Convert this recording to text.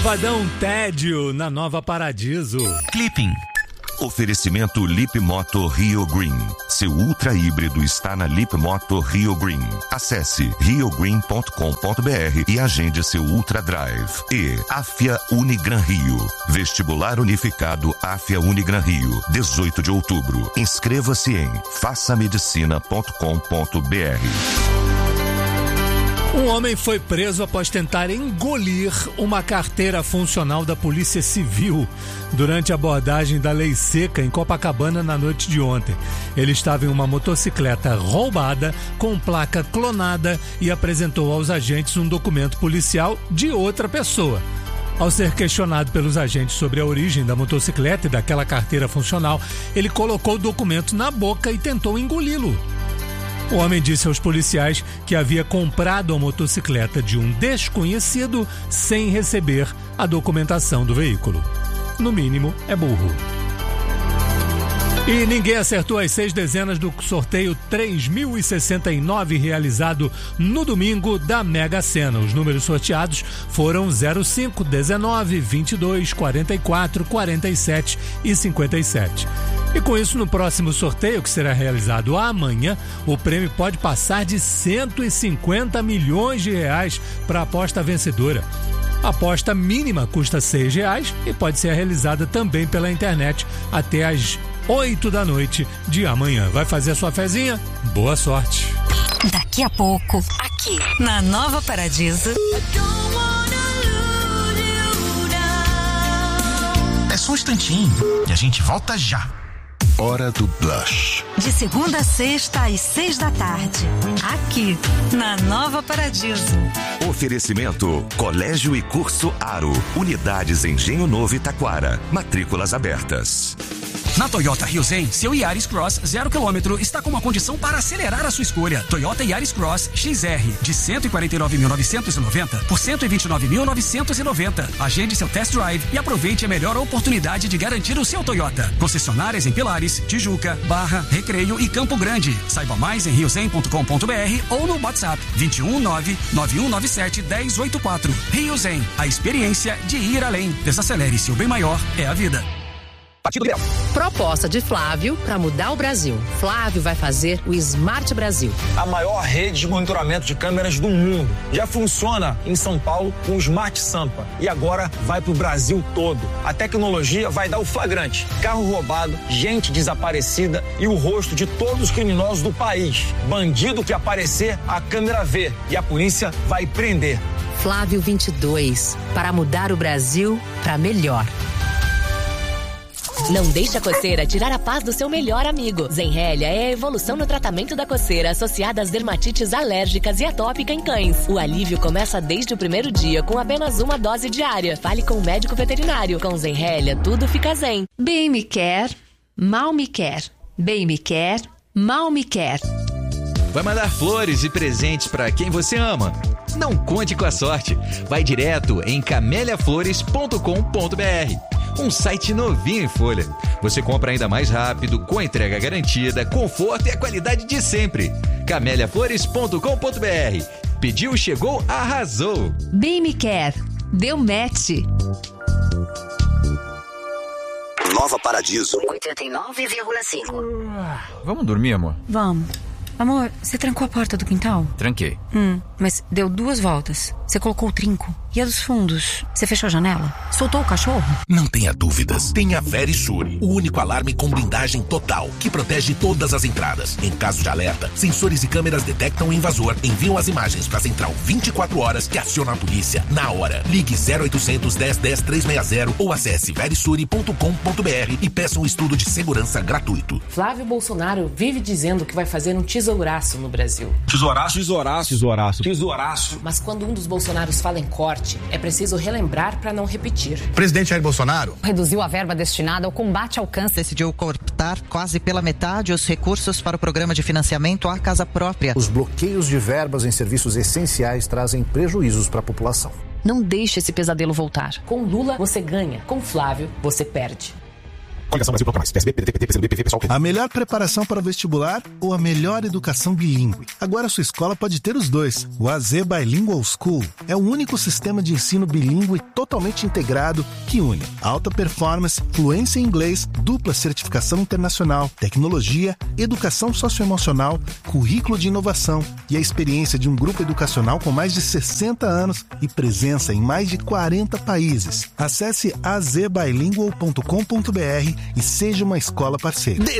Vai dar um tédio na Nova Paradiso. Clipping. Oferecimento Lip Moto Rio Green. Seu ultra híbrido está na Lip Moto Rio Green. Acesse riogreen.com.br e agende seu Ultra Drive. E Afia Unigran Rio. Vestibular Unificado Afia Unigran Rio. 18 de outubro. Inscreva-se em façamedicina.com.br. Um homem foi preso após tentar engolir uma carteira funcional da Polícia Civil durante a abordagem da Lei Seca em Copacabana na noite de ontem. Ele estava em uma motocicleta roubada com placa clonada e apresentou aos agentes um documento policial de outra pessoa. Ao ser questionado pelos agentes sobre a origem da motocicleta e daquela carteira funcional, ele colocou o documento na boca e tentou engoli-lo. O homem disse aos policiais que havia comprado a motocicleta de um desconhecido sem receber a documentação do veículo. No mínimo, é burro. E ninguém acertou as 6 dezenas do sorteio 3.069 realizado no domingo da Mega Sena. Os números sorteados foram 05, 19, 22, 44, 47 e 57. E com isso, no próximo sorteio, que será realizado amanhã, o prêmio pode passar de 150 milhões de reais para a aposta vencedora. A aposta mínima custa R$6 e pode ser realizada também pela internet até às 8 da noite de amanhã. Vai fazer a sua fezinha? Boa sorte! Daqui a pouco, aqui na Nova Paradiso. É só um instantinho e a gente volta já. Hora do Blush. De segunda a sexta às 6 da tarde. Aqui na Nova Paradiso. Oferecimento Colégio e Curso Aro. Unidades Engenho Novo e Taquara. Matrículas abertas. Na Toyota Rio Zen, seu Yaris Cross 0 km está com uma condição para acelerar a sua escolha. Toyota Yaris Cross XR, de 149.990 por 129.990. Agende seu test drive e aproveite a melhor oportunidade de garantir o seu Toyota. Concessionárias em Pilares, Tijuca, Barra, Recreio e Campo Grande. Saiba mais em riozen.com.br ou no WhatsApp 219-9197-1084. Rio Zen, a experiência de ir além. Desacelere, seu bem maior é a vida. Partido Liberal. Proposta de Flávio para mudar o Brasil. Flávio vai fazer o Smart Brasil. A maior rede de monitoramento de câmeras do mundo. Já funciona em São Paulo com o Smart Sampa. E agora vai para o Brasil todo. A tecnologia vai dar o flagrante. Carro roubado, gente desaparecida e o rosto de todos os criminosos do país. Bandido que aparecer, a câmera vê. E a polícia vai prender. Flávio 22. Para mudar o Brasil para melhor. Não deixe a coceira tirar a paz do seu melhor amigo. Zenrelia é a evolução no tratamento da coceira associada às dermatites alérgicas e atópica em cães. O alívio começa desde o primeiro dia com apenas uma dose diária. Fale com o médico veterinário. Com Zenrelia, tudo fica zen. Bem me quer, mal me quer. Bem me quer, mal me quer. Vai mandar flores e presentes para quem você ama? Não conte com a sorte. Vai direto em cameliaflores.com.br. Um site novinho em folha. Você compra ainda mais rápido, com entrega garantida, conforto e a qualidade de sempre. cameliaflores.com.br. Pediu, chegou, arrasou. Bem me quer. Deu match. Nova Paradiso 89,5. Vamos dormir, amor? Vamos. Amor, você trancou a porta do quintal? Tranquei. Mas deu 2 voltas. Você colocou o trinco. E a dos fundos? Você fechou a janela? Soltou o cachorro? Não tenha dúvidas. Tenha a Verisure, o único alarme com blindagem total, que protege todas as entradas. Em caso de alerta, sensores e câmeras detectam o invasor, enviam as imagens para a central 24 horas que aciona a polícia na hora. Ligue 0800 10 10 360 ou acesse verisure.com.br e peça um estudo de segurança gratuito. Flávio Bolsonaro vive dizendo que vai fazer um tesouraço no Brasil. Tesouraço? Tesouraço. Tesouraço. Tesouraço. Mas quando um dos Bolsonaros fala em corte, é preciso relembrar para não repetir. O presidente Jair Bolsonaro reduziu a verba destinada ao combate ao câncer. Decidiu cortar quase pela metade os recursos para o programa de financiamento à casa própria. Os bloqueios de verbas em serviços essenciais trazem prejuízos para a população. Não deixe esse pesadelo voltar. Com Lula, você ganha. Com Flávio, você perde. Coligação Brasil Mais. PSB, PDT, PT, PCdoB, PV, PSOL. A melhor preparação para o vestibular ou a melhor educação bilíngue? Agora sua escola pode ter os dois. O AZ Bilingual School é o único sistema de ensino bilíngue totalmente integrado que une alta performance, fluência em inglês, dupla certificação internacional, tecnologia, educação socioemocional, currículo de inovação e a experiência de um grupo educacional com mais de 60 anos e presença em mais de 40 países. Acesse azbilingual.com.br e seja uma escola parceira.